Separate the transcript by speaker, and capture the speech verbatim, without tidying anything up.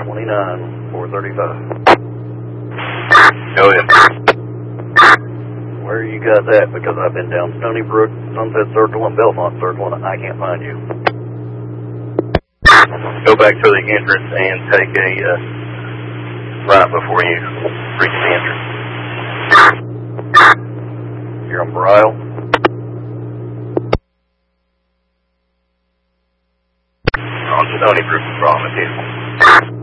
Speaker 1: twenty-nine, four thirty-five.
Speaker 2: Go ahead.
Speaker 1: Where you got that? Because I've been down Stony Brook, Sunset Circle, and Belmont Circle, and I can't find you.
Speaker 2: Go back to the entrance and take a uh, right before you reach the entrance.
Speaker 1: You're on Brile?
Speaker 2: On Stony Brook, Promise.